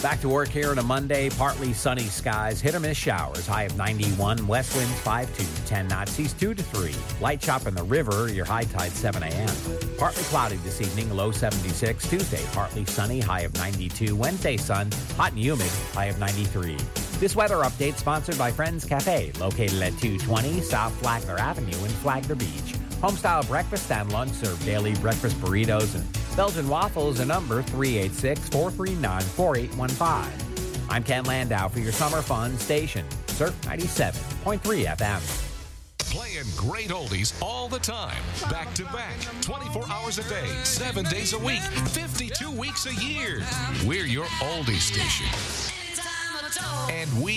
Back to work here on a Monday. Partly sunny skies, hit or miss showers. High of 91. West winds 5-2, 10 knots, seas 2 to 3. Light chop in the river. Your high tide 7 a.m. Partly cloudy this evening. Low 76. Tuesday partly sunny. High of 92. Wednesday sun. Hot and humid. High of 93. This weather update sponsored by Friends Cafe, located at 220 South Flagler Avenue in Flagler Beach. Homestyle breakfast and lunch serve daily breakfast burritos and Belgian waffles. Number 386-439-4815. I'm Ken Landau for your summer fun station, Surf 97.3 FM. Playing great oldies all the time, back to back, 24 hours a day, 7 days a week, 52 weeks a year. We're your oldie station. And we